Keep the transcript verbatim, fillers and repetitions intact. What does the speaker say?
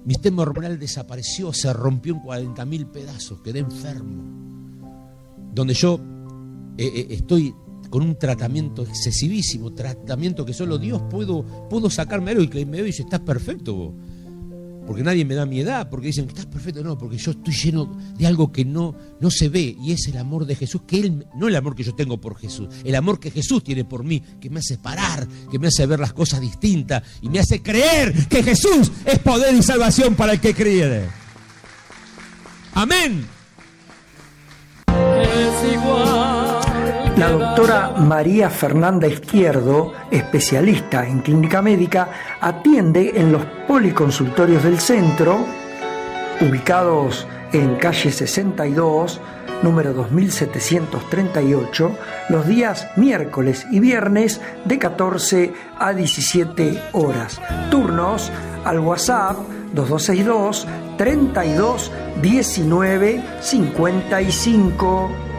mi sistema hormonal desapareció, se rompió en cuarenta mil pedazos, quedé enfermo. Donde yo eh, eh, estoy con un tratamiento excesivísimo, tratamiento que solo Dios pudo, pudo sacarme algo y que me ve y dice, estás perfecto vos. Porque nadie me da mi edad, porque dicen que estás perfecto. No, porque yo estoy lleno de algo que no, no se ve, y es el amor de Jesús, que él, no el amor que yo tengo por Jesús, el amor que Jesús tiene por mí, que me hace parar, que me hace ver las cosas distintas y me hace creer que Jesús es poder y salvación para el que cree. Amén. Es igual. La doctora María Fernanda Izquierdo, especialista en clínica médica, atiende en los policonsultorios del centro, ubicados en calle sesenta y dos, número dos mil setecientos treinta y ocho, los días miércoles y viernes de catorce a diecisiete horas. Turnos al WhatsApp dos dos seis dos, treinta y dos, diecinueve, cincuenta y cinco.